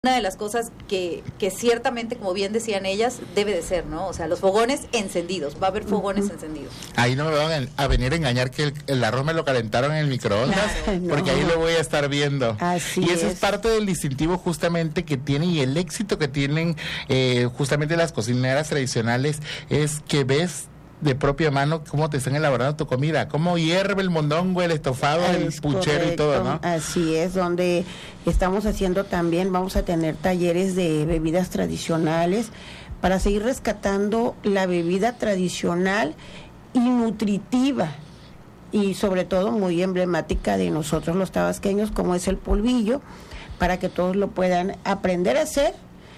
una de las cosas que ciertamente, como bien decían ellas, debe de ser, ¿no? O sea, los fogones encendidos, va a haber fogones encendidos. Ahí no me van a venir a engañar que el arroz me lo calentaron en el microondas, claro, porque ahí lo voy a estar viendo. Así y eso es parte del distintivo justamente que tiene y el éxito que tienen justamente las cocineras tradicionales, es que ves de propia mano cómo te están elaborando tu comida, cómo hierve el mondongo, el estofado, el puchero, correcto, y todo, ¿no? Así es, donde estamos haciendo también, vamos a tener talleres de bebidas tradicionales para seguir rescatando la bebida tradicional y nutritiva y sobre todo muy emblemática de nosotros los tabasqueños, como es el polvillo, para que todos lo puedan aprender a hacer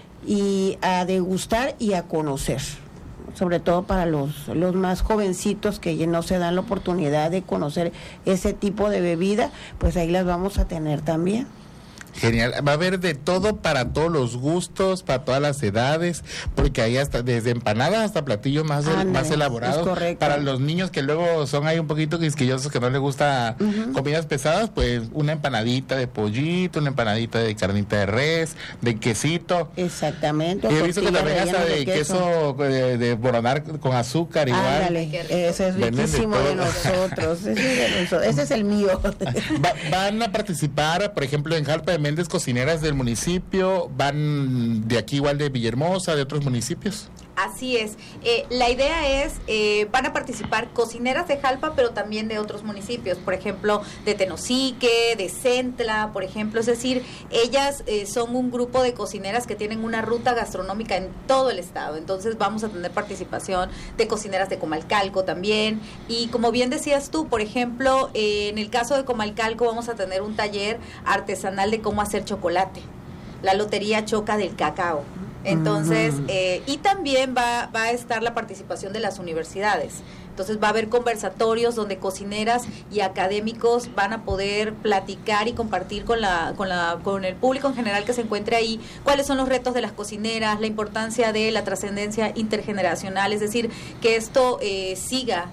y a degustar y a conocer. Sobre todo para los más jovencitos que no se dan la oportunidad de conocer ese tipo de bebida, pues ahí las vamos a tener también. Genial, va a haber de todo para todos los gustos, para todas las edades, porque ahí hasta desde empanadas hasta platillos más elaborados. Para los niños que luego son ahí un poquito quisquillosos, que no les gusta comidas pesadas, pues una empanadita de pollito, una empanadita de carnita de res, de quesito. Exactamente. He visto que también hasta de queso de boronar con azúcar igual. Ándale, ese es riquísimo de nosotros. Ese es el mío. Van a participar, por ejemplo, en Jalpa de Méndez, cocineras del municipio, van de aquí igual de Villahermosa, de otros municipios. Así es, la idea es, van a participar cocineras de Jalpa, pero también de otros municipios, por ejemplo, de Tenosique, de Centla, por ejemplo, es decir, ellas son un grupo de cocineras que tienen una ruta gastronómica en todo el estado, entonces vamos a tener participación de cocineras de Comalcalco también, y como bien decías tú, por ejemplo, en el caso de Comalcalco vamos a tener un taller artesanal de cómo hacer chocolate, la lotería Choca del Cacao. Entonces, y también va a estar la participación de las universidades. Entonces va a haber conversatorios donde cocineras y académicos van a poder platicar y compartir con el público en general que se encuentre ahí, cuáles son los retos de las cocineras, la importancia de la trascendencia intergeneracional, es decir, que esto siga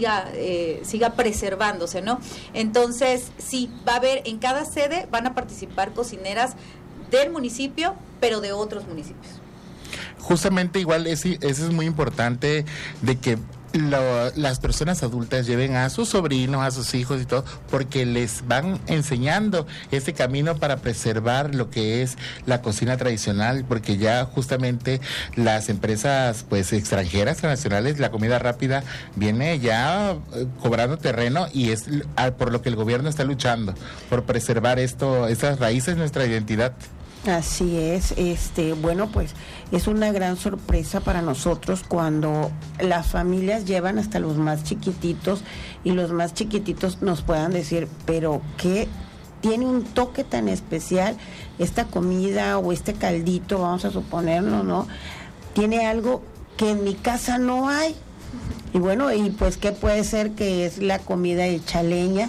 preservándose, ¿no? Entonces, sí, va a haber, en cada sede van a participar cocineras del municipio, pero de otros municipios. Justamente igual eso es muy importante, de que las personas adultas lleven a sus sobrinos, a sus hijos y todo, porque les van enseñando ese camino para preservar lo que es la cocina tradicional, porque ya justamente las empresas pues extranjeras, nacionales, la comida rápida viene ya cobrando terreno, y es por lo que el gobierno está luchando, por preservar esas raíces, nuestra identidad. Así es, bueno, pues es una gran sorpresa para nosotros cuando las familias llevan hasta los más chiquititos y los más chiquititos nos puedan decir, pero ¿qué tiene un toque tan especial esta comida o este caldito, vamos a suponerlo, ¿no? Tiene algo que en mi casa no hay. Y bueno, y pues ¿qué puede ser? Que es la comida hecha leña.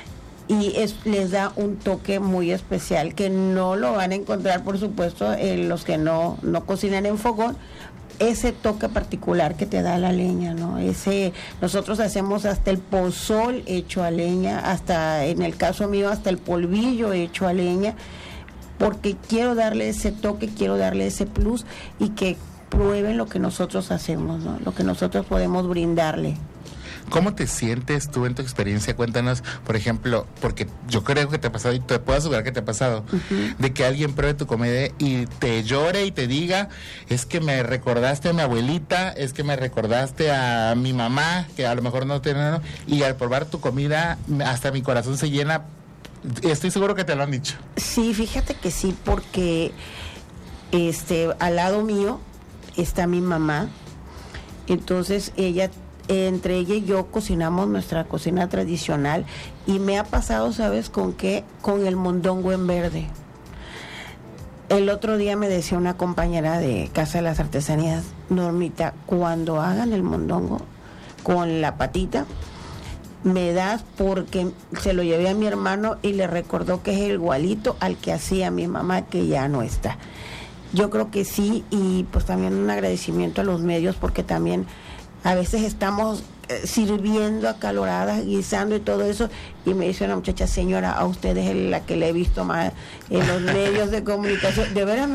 Y les da un toque muy especial que no lo van a encontrar, por supuesto, los que no cocinan en fogón, ese toque particular que te da la leña, ¿no? Nosotros hacemos hasta el pozol hecho a leña, hasta, en el caso mío, hasta el polvillo hecho a leña, porque quiero darle ese toque, quiero darle ese plus y que prueben lo que nosotros hacemos, ¿no? Lo que nosotros podemos brindarle. ¿Cómo te sientes tú en tu experiencia? Cuéntanos, por ejemplo, porque yo creo que te ha pasado, y te puedo asegurar que te ha pasado, de que alguien pruebe tu comida y te llore y te diga, es que me recordaste a mi abuelita, es que me recordaste a mi mamá, que a lo mejor no tiene, y al probar tu comida, hasta mi corazón se llena. Estoy seguro que te lo han dicho. Sí, fíjate que sí, porque al lado mío está mi mamá, entonces entre ella y yo cocinamos nuestra cocina tradicional, y me ha pasado, ¿sabes con qué? Con el mondongo en verde. El otro día me decía una compañera de Casa de las Artesanías, Normita, cuando hagan el mondongo con la patita, me das, porque se lo llevé a mi hermano y le recordó que es igualito al que hacía mi mamá, que ya no está. Yo creo que sí, y pues también un agradecimiento a los medios, porque también a veces estamos sirviendo acaloradas, guisando y todo eso, y me dice una muchacha, señora, a usted es la que le he visto más en los medios de comunicación. De veras